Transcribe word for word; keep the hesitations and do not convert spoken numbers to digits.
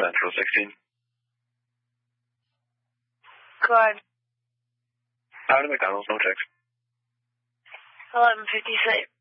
Central sixteen. Go ahead. Out of McDonald's, no checks. eleven fifty-six.